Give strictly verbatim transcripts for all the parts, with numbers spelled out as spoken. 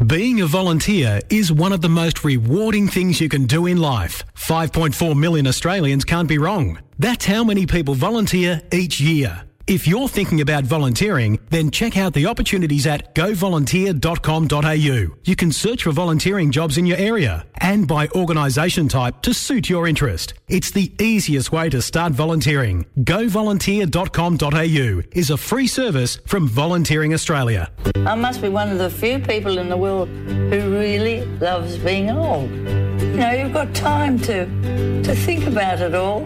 Being a volunteer is one of the most rewarding things you can do in life. five point four million Australians can't be wrong. That's how many people volunteer each year. If you're thinking about volunteering, then check out the opportunities at go volunteer dot com dot a u. You can search for volunteering jobs in your area and by organisation type to suit your interest. It's the easiest way to start volunteering. go volunteer dot com dot a u is a free service from Volunteering Australia. I must be one of the few people in the world who really loves being old. You know, you've got time to to think about it all.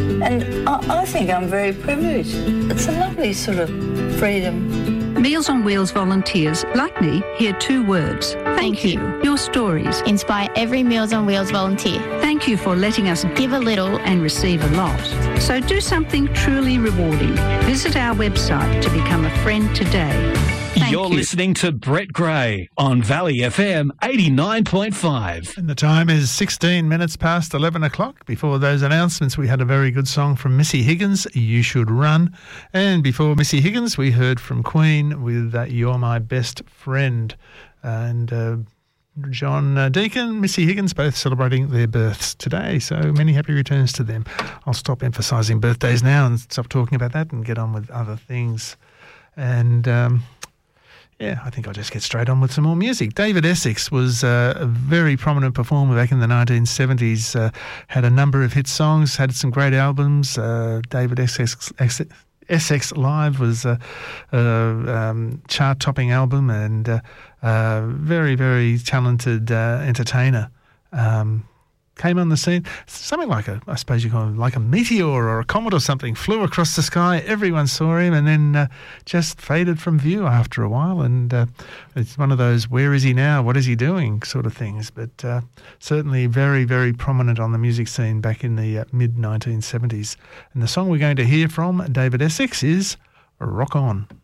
And I, I think I'm very privileged. It's a lovely sort of freedom. Meals on Wheels volunteers, like me, hear two words. Thank, Thank you. you. Your stories Inspire every Meals on Wheels volunteer. Thank you for letting us Give a little. and receive a lot. So do something truly rewarding. Visit our website to become a friend today. Thank You're you. listening to Brett Gray on Valley F M eighty-nine point five. And the time is sixteen minutes past eleven o'clock. Before those announcements, we had a very good song from Missy Higgins, You Should Run. And before Missy Higgins, we heard from Queen with uh, You're My Best Friend. And uh, John uh, Deacon, Missy Higgins, both celebrating their births today. So many happy returns to them. I'll stop emphasising birthdays now and stop talking about that and get on with other things. And... Um, Yeah, I think I'll just get straight on with some more music. David Essex was uh, a very prominent performer back in the nineteen seventies, uh, had a number of hit songs, had some great albums. Uh, David Essex, Essex Live was a, a um, chart-topping album and uh, a very, very talented uh, entertainer. Um Came on the scene, something like a, I suppose you call it like a meteor or a comet or something, flew across the sky. Everyone saw him and then uh, just faded from view after a while. And uh, it's one of those, where is he now? What is he doing? Sort of things. But uh, certainly very, very prominent on the music scene back in the uh, mid nineteen seventies. And the song we're going to hear from David Essex is Rock On.